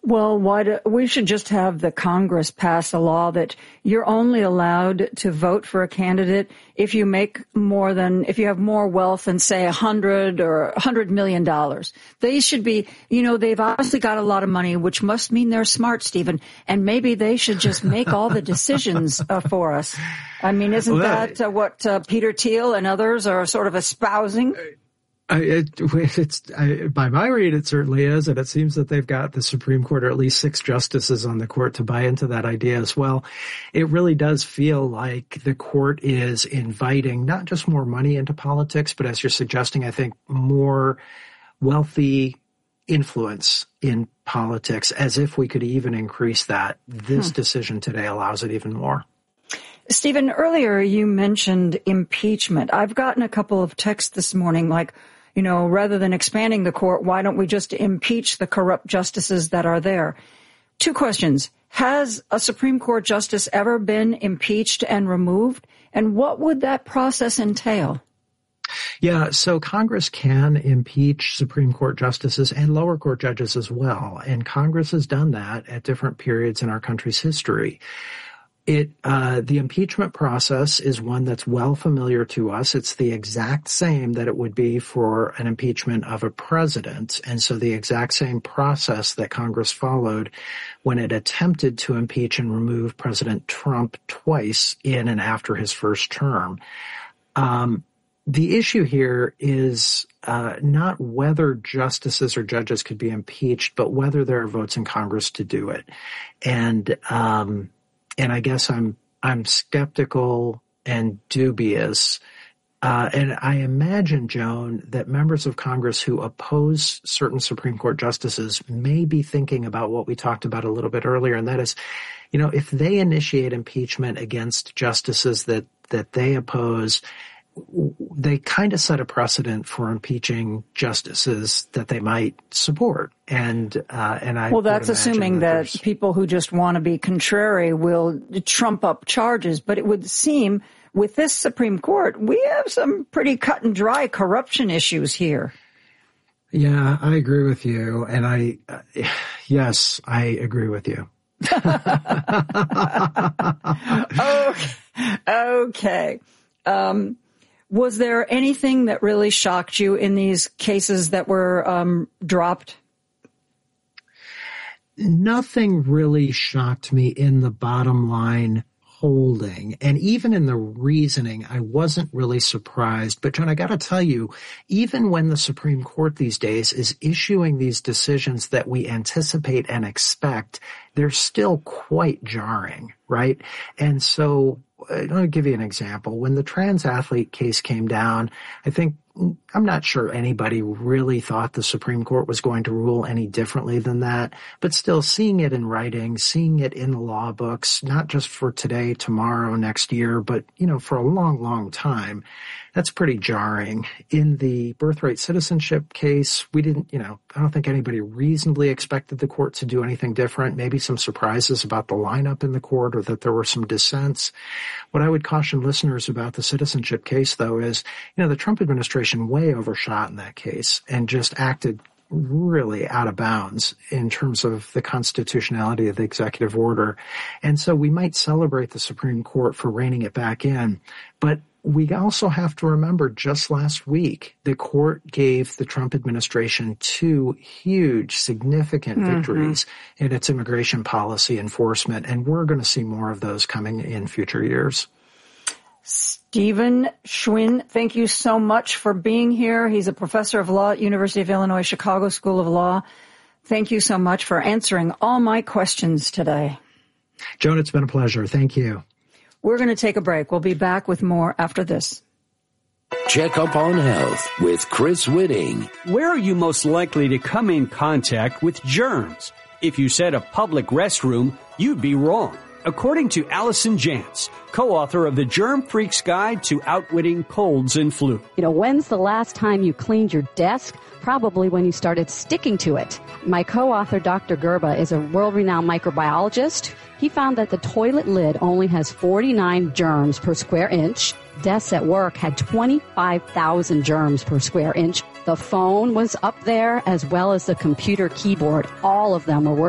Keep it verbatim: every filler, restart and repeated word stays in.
Well, why do, we should just have the Congress pass a law that you're only allowed to vote for a candidate if you make more than, if you have more wealth than, say, a hundred or a hundred million dollars. They should be, you know, they've obviously got a lot of money, which must mean they're smart, Stephen, and maybe they should just make all the decisions uh, for us. I mean, isn't well, that uh, what uh, Peter Thiel and others are sort of espousing? I, it, it's I, by my read, it certainly is, and it seems that they've got the Supreme Court, or at least six justices on the court, to buy into that idea as well. It really does feel like the court is inviting not just more money into politics, but as you're suggesting, I think more wealthy influence in politics, as if we could even increase that. This hmm. decision today allows it even more. Stephen, earlier you mentioned impeachment. I've gotten a couple of texts this morning like, you know, rather than expanding the court, why don't we just impeach the corrupt justices that are there? Two questions. Has a Supreme Court justice ever been impeached and removed? And what would that process entail? Yeah, so Congress can impeach Supreme Court justices and lower court judges as well. And Congress has done that at different periods in our country's history. It, uh, the impeachment process is one that's well familiar to us. It's the exact same that it would be for an impeachment of a president. And so the exact same process that Congress followed when it attempted to impeach and remove President Trump twice in and after his first term. Um, the issue here is, uh, not whether justices or judges could be impeached, but whether there are votes in Congress to do it. And, um, And I guess I'm I'm skeptical and dubious. Uh, and I imagine, Joan, that members of Congress who oppose certain Supreme Court justices may be thinking about what we talked about a little bit earlier, and that is, you know, if they initiate impeachment against justices that that they oppose, they kind of set a precedent for impeaching justices that they might support. And, uh, and I, well, that's assuming that, that people who just want to be contrary will trump up charges. But it would seem with this Supreme Court, we have some pretty cut and dry corruption issues here. Yeah, I agree with you. And I, uh, yes, I agree with you. okay. Okay. Um, Was there anything that really shocked you in these cases that were um, dropped? Nothing really shocked me in the bottom line holding. And even in the reasoning, I wasn't really surprised. But, John, I got to tell you, even when the Supreme Court these days is issuing these decisions that we anticipate and expect, they're still quite jarring, right? And so let me give you an example. When the trans athlete case came down, I think, I'm not sure anybody really thought the Supreme Court was going to rule any differently than that, but still seeing it in writing, seeing it in the law books, not just for today, tomorrow, next year, but, you know, for a long, long time, that's pretty jarring. In the birthright citizenship case, we didn't, you know, I don't think anybody reasonably expected the court to do anything different. Maybe some surprises about the lineup in the court or that there were some dissents. What I would caution listeners about the citizenship case, though, is, you know, the Trump administration way overshot in that case and just acted really out of bounds in terms of the constitutionality of the executive order. And so we might celebrate the Supreme Court for reining it back in, but we also have to remember just last week, the court gave the Trump administration two huge, significant mm-hmm. victories in its immigration policy enforcement, and we're going to see more of those coming in future years. Stephen Schwinn, thank you so much for being here. He's a professor of law at University of Illinois Chicago School of Law. Thank you so much for answering all my questions today. Joan, it's been a pleasure. Thank you. We're going to take a break. We'll be back with more after this. Check Up on Health with Chris Whitting. Where are you most likely to come in contact with germs? If you said a public restroom, you'd be wrong. According to Allison Jantz, co-author of the Germ Freak's Guide to Outwitting Colds and Flu. You know, when's the last time you cleaned your desk? Probably when you started sticking to it. My co-author, Doctor Gerba, is a world-renowned microbiologist. He found that the toilet lid only has forty-nine germs per square inch. Desks at work had twenty-five thousand germs per square inch. The phone was up there as well as the computer keyboard. All of them were